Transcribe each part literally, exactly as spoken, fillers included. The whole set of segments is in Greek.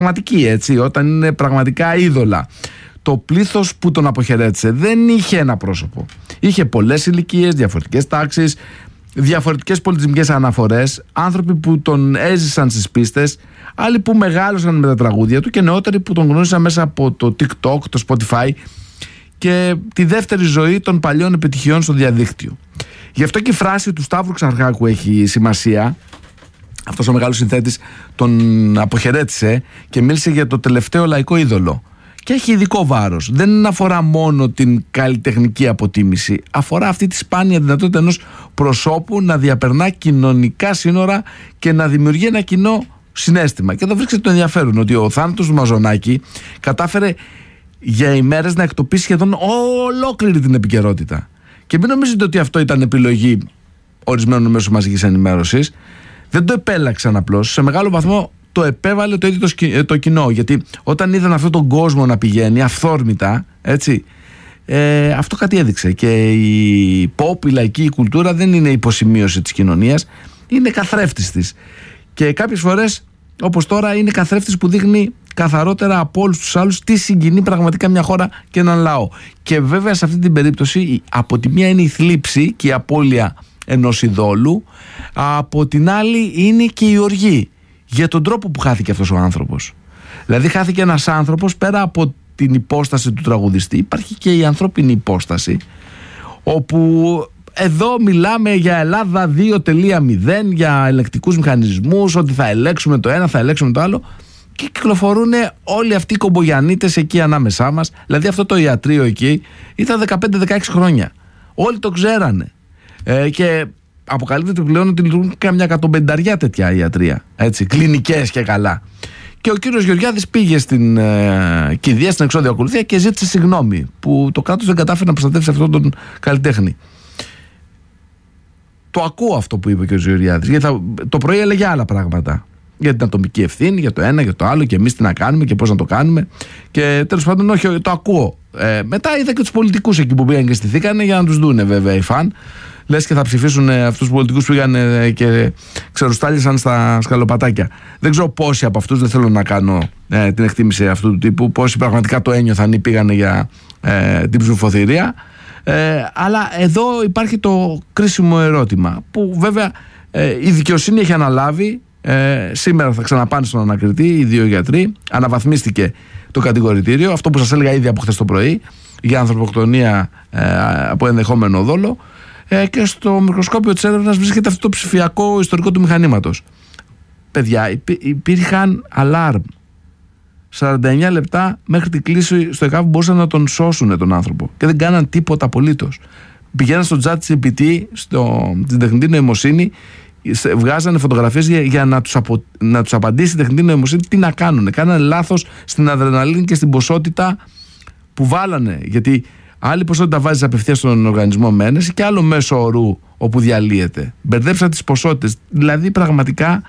πραγματικοί, έτσι, όταν είναι πραγματικά είδωλα. Το πλήθος που τον αποχαιρέτησε δεν είχε ένα πρόσωπο. Είχε πολλές ηλικίες, διαφορετικές τάξεις, διαφορετικές πολιτισμικές αναφορές, άνθρωποι που τον έζησαν στις πίστες, άλλοι που μεγάλωσαν με τα τραγούδια του και νεότεροι που τον γνώρισαν μέσα από το TikTok, το Spotify και τη δεύτερη ζωή των παλιών επιτυχιών στο διαδίκτυο. Γι' αυτό και η φράση του Σταύρου Ξαρχάκου έχει σημασία. Αυτός ο μεγάλος συνθέτης τον αποχαιρέτησε και μίλησε για το τελευταίο λαϊκό είδωλο. Και έχει ειδικό βάρος. Δεν αφορά μόνο την καλλιτεχνική αποτίμηση. Αφορά αυτή τη σπάνια δυνατότητα ενός προσώπου να διαπερνά κοινωνικά σύνορα και να δημιουργεί ένα κοινό συναίσθημα. Και εδώ βρίσκεται το ενδιαφέρον ότι ο θάνατος του Μαζονάκη κατάφερε για ημέρες να εκτοπίσει σχεδόν ολόκληρη την επικαιρότητα. Και μην νομίζετε ότι αυτό ήταν επιλογή ορισμένων μέσων μαζικής ενημέρωσης. Δεν το επέλαξαν απλώς. Σε μεγάλο βαθμό το επέβαλε το ίδιο το, το κοινό. Γιατί όταν είδαν αυτόν τον κόσμο να πηγαίνει αυθόρμητα, έτσι, ε, αυτό κάτι έδειξε. Και η pop, η λαϊκή η κουλτούρα δεν είναι υποσημείωση της κοινωνίας, είναι καθρέφτης της. Και κάποιες φορές, όπως τώρα, είναι καθρέφτης που δείχνει καθαρότερα από όλους τους άλλους τι συγκινεί πραγματικά μια χώρα και έναν λαό. Και βέβαια σε αυτή την περίπτωση, από τη μία είναι η θλίψη και η απώλεια ενός ειδόλου, από την άλλη είναι και η οργή για τον τρόπο που χάθηκε αυτός ο άνθρωπος. Δηλαδή χάθηκε ένας άνθρωπος πέρα από την υπόσταση του τραγουδιστή, υπάρχει και η ανθρώπινη υπόσταση, όπου εδώ μιλάμε για Ελλάδα δύο κόμμα μηδέν, για ελεκτικούς μηχανισμούς, ότι θα ελέγξουμε το ένα, θα ελέγξουμε το άλλο, και κυκλοφορούν όλοι αυτοί οι κομπογιανίτες εκεί ανάμεσά μας. Δηλαδή αυτό το ιατρείο εκεί ήταν δεκαπέντε δεκαέξι χρόνια, όλοι το ξέρανε, ε, και αποκαλύπτεται πλέον ότι λειτουργούν καμιά εκατομπενταριά τέτοια ιατρεία, έτσι, κλινικές και καλά. Και ο κύριος Γεωργιάδης πήγε στην ε, κηδεία, στην εξώδια ακολουθία και ζήτησε συγγνώμη που το κράτος δεν κατάφερε να προστατεύσει αυτόν τον καλλιτέχνη. Το ακούω αυτό που είπε ο κύριος Γεωργιάδης, γιατί θα, το πρωί έλεγε άλλα πράγματα. Για την ατομική ευθύνη, για το ένα, για το άλλο, και εμείς τι να κάνουμε και πώς να το κάνουμε. Και τέλος πάντων, όχι, το ακούω. Ε, μετά είδα και τους πολιτικούς εκεί που πήγαν και στηθήκανε για να τους δούνε, βέβαια, οι φαν. Λες και θα ψηφίσουν αυτούς τους πολιτικούς που πήγαν και ξερουστάλησαν στα σκαλοπατάκια. Δεν ξέρω πόσοι από αυτούς, δεν θέλω να κάνω ε, την εκτίμηση αυτού του τύπου, πόσοι πραγματικά το ένιωθαν ή πήγανε για ε, την ψηφοθυρία. Ε, αλλά εδώ υπάρχει το κρίσιμο ερώτημα, που βέβαια ε, η δικαιοσύνη έχει αναλάβει. Ε, σήμερα θα ξαναπάνε στον ανακριτή οι δύο γιατροί. Αναβαθμίστηκε το κατηγορητήριο, αυτό που σας έλεγα ήδη από χθες το πρωί, για ανθρωποκτονία ε, από ενδεχόμενο δόλο. Ε, και στο μικροσκόπιο της έρευνας βρίσκεται αυτό το ψηφιακό ιστορικό του μηχανήματος. Παιδιά, υπή, υπήρχαν αλάρμ σαράντα εννιά λεπτά μέχρι την κλίση στο ΕΚΑΒ που μπορούσαν να τον σώσουν τον άνθρωπο, και δεν κάναν τίποτα απολύτως. Πηγαίναν στο ChatGPT, στην τεχνητή νοημοσύνη, βγάζανε φωτογραφίες για, για να, τους απο, να τους απαντήσει η τεχνητή νοημοσύνη τι να κάνουν. Κάνανε λάθος στην αδρεναλίνη και στην ποσότητα που βάλανε. Γιατί άλλη ποσότητα βάζεις απευθείας στον οργανισμό με ένεση και άλλο μέσο ορού όπου διαλύεται. Μπερδέψαν τις ποσότητες. Δηλαδή πραγματικά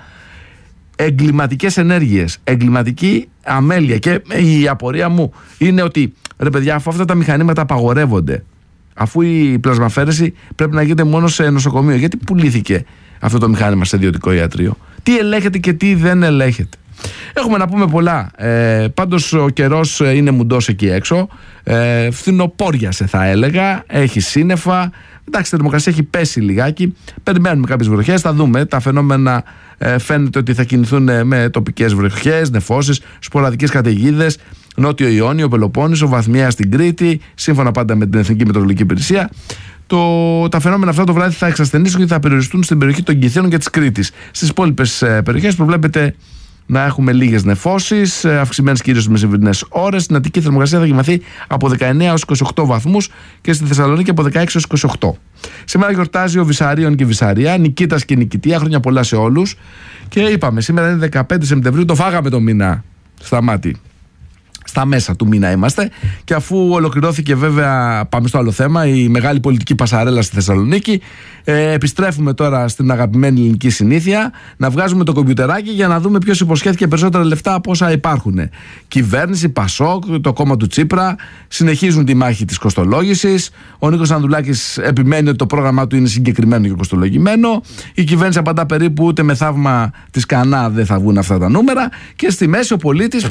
εγκληματικές ενέργειες, εγκληματική αμέλεια. Και η απορία μου είναι ότι, ρε παιδιά, αφού αυτά τα μηχανήματα απαγορεύονται, αφού η πλασμαφέρεση πρέπει να γίνεται μόνο σε νοσοκομείο, γιατί πουλήθηκε αυτό το μηχάνημα σε ιδιωτικό ιατρείο? Τι ελέγχεται και τι δεν ελέγχεται? Έχουμε να πούμε πολλά. Ε, πάντως ο καιρός είναι μουντός εκεί έξω. Ε, φθινοπόριασε θα έλεγα. Έχει σύννεφα. Εντάξει, η θερμοκρασία έχει πέσει λιγάκι. Περιμένουμε κάποιες βροχές. Θα δούμε. Τα φαινόμενα ε, φαίνεται ότι θα κινηθούν με τοπικές βροχές, νεφώσεις, σποραδικές καταιγίδες. Νότιο Ιόνιο, Πελοπόννησο, βαθμιαία στην Κρήτη. Σύμφωνα πάντα με την Εθνική Μετεωρολογική Υπηρεσία. Το, τα φαινόμενα αυτά το βράδυ θα εξασθενήσουν και θα περιοριστούν στην περιοχή των Κιθώνων και της Κρήτης. Στις υπόλοιπες ε, περιοχές προβλέπεται να έχουμε λίγες νεφώσεις, αυξημένες κυρίως στις μεσημβρινές ώρες. Στην Αττική θερμοκρασία θα γυμαθεί από δεκαεννέα έως είκοσι οκτώ βαθμούς και στη Θεσσαλονίκη από δεκαέξι έως είκοσι οκτώ. Σήμερα γιορτάζει ο Βυσαρίων και Βυσαρία, Νικήτας και Νικητία, χρόνια πολλά σε όλους. Και είπαμε, σήμερα είναι δεκαπέντε Σεπτεμβρίου, το φάγαμε το μήνα στα μάτι. στα μέσα του μήνα είμαστε. Και αφού ολοκληρώθηκε, βέβαια, πάμε στο άλλο θέμα, η μεγάλη πολιτική πασαρέλα στη Θεσσαλονίκη, ε, επιστρέφουμε τώρα στην αγαπημένη ελληνική συνήθεια να βγάζουμε το κομπιουτεράκι για να δούμε ποιος υποσχέθηκε περισσότερα λεφτά από όσα υπάρχουν. Κυβέρνηση, Πασόκ, το κόμμα του Τσίπρα συνεχίζουν τη μάχη της κοστολόγησης. Ο Νίκος Ανδρουλάκης επιμένει ότι το πρόγραμμά του είναι συγκεκριμένο και κοστολογημένο. Η κυβέρνηση απαντά περίπου ούτε με θαύμα της Κανά δεν θα βγουν αυτά τα νούμερα. Και στη μέση ο πολίτης